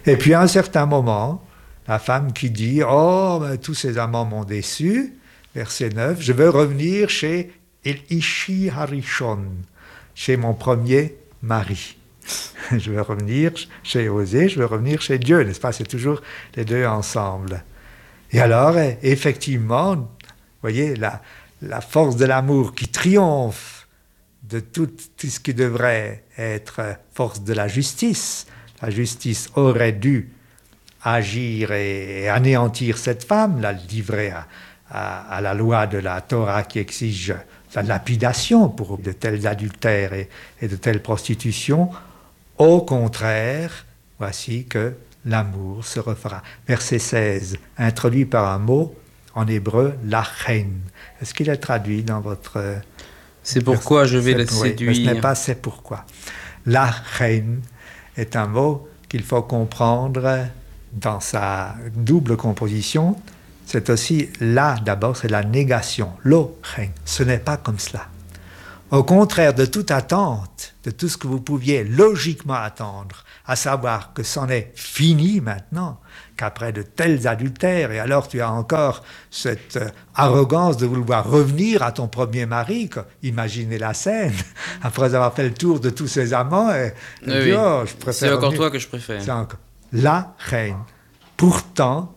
Et puis à un certain moment, la femme qui dit « Oh, ben, tous ces amants m'ont déçu », verset 9, « Je veux revenir chez El Ishi Harishon, chez mon premier mari. » Je veux revenir chez Osée, je veux revenir chez Dieu, n'est-ce pas? C'est toujours les deux ensemble. Et alors, effectivement, vous voyez, la force de l'amour qui triomphe de tout ce qui devrait être force de la justice. La justice aurait dû agir et anéantir cette femme, la livrer à la loi de la Torah qui exige la lapidation pour de tels adultères et de telles prostitutions. Au contraire, voici que l'amour se refera. Verset 16, introduit par un mot en hébreu, lachen. Est-ce qu'il est traduit dans votre... C'est pourquoi je vais la séduire. Ce n'est pas c'est pourquoi. Lachen est un mot qu'il faut comprendre dans sa double composition. C'est aussi là, d'abord, c'est la négation. Lo-chen, ce n'est pas comme cela. Au contraire de toute attente, de tout ce que vous pouviez logiquement attendre, à savoir que c'en est fini maintenant, qu'après de tels adultères, et alors tu as encore cette arrogance de vouloir revenir à ton premier mari, imaginez la scène, après avoir fait le tour de tous ses amants, et oui. Oh, je préfère c'est encore revenir. toi que je préfère. C'est encore la reine. Pourtant,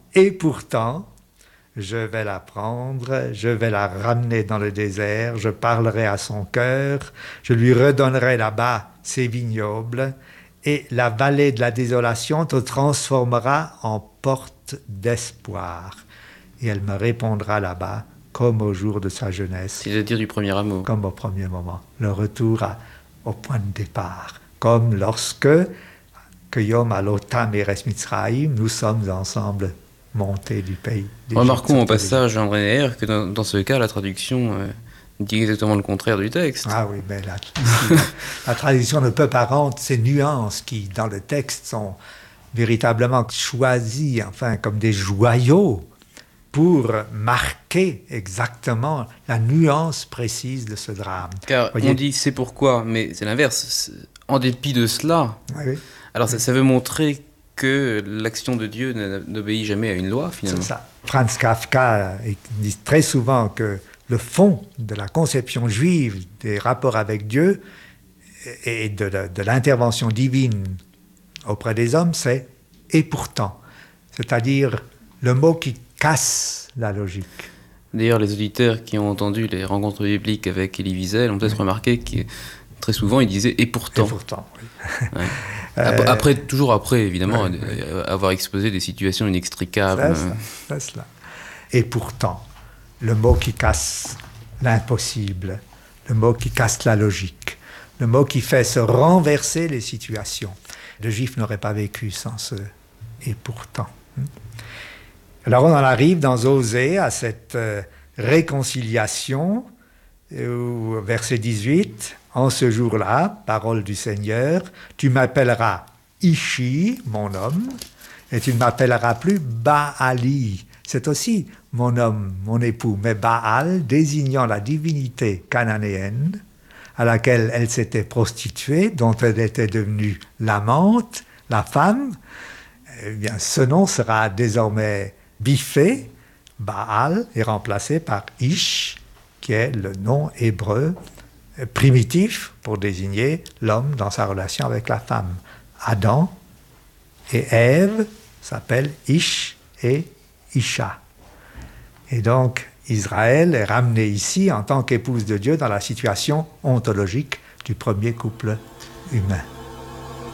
je vais la prendre, je vais la ramener dans le désert, je parlerai à son cœur, je lui redonnerai là-bas ses vignobles, et la vallée de la désolation te transformera en porte d'espoir. Et elle me répondra là-bas, comme au jour de sa jeunesse. C'est-à-dire du premier amour. Comme au premier moment. Le retour au point de départ. Comme lorsque, que Yom Alotam Eretz Mitzrayim, nous sommes ensemble montés du pays d'Égypte. Remarquons au passage, André R, que dans ce cas, la traduction dit exactement le contraire du texte. Ah oui, mais la traduction ne peut pas rendre ces nuances qui, dans le texte, sont véritablement choisies, enfin, comme des joyaux, pour marquer exactement la nuance précise de ce drame. Car on dit c'est pourquoi, mais c'est l'inverse. En dépit de cela, oui. Alors ça veut montrer que l'action de Dieu n'obéit jamais à une loi, finalement. C'est ça. Franz Kafka dit très souvent que le fond de la conception juive des rapports avec Dieu et de l'intervention divine auprès des hommes, c'est « et pourtant », c'est-à-dire le mot qui casse la logique. D'ailleurs, les auditeurs qui ont entendu les rencontres bibliques avec Elie Wiesel ont peut-être remarqué que très souvent il disait « et pourtant ». Et pourtant, oui. Ouais. Toujours après, évidemment, avoir exposé des situations inextricables. C'est cela. Et pourtant, le mot qui casse l'impossible, le mot qui casse la logique, le mot qui fait se renverser les situations. Le Juif n'aurait pas vécu sans ce « et pourtant ». Alors on en arrive dans Osée à cette réconciliation, où, verset 18, « En ce jour-là, parole du Seigneur, tu m'appelleras Ishi, mon homme, et tu ne m'appelleras plus Baali. » C'est aussi mon homme, mon époux, mais Baal, désignant la divinité cananéenne, à laquelle elle s'était prostituée, dont elle était devenue l'amante, la femme, eh bien, ce nom sera désormais biffé. Baal est remplacé par Ish, qui est le nom hébreu primitif pour désigner l'homme dans sa relation avec la femme. Adam et Ève s'appellent Ish et Isha. Et donc, Israël est ramené ici en tant qu'épouse de Dieu dans la situation ontologique du premier couple humain.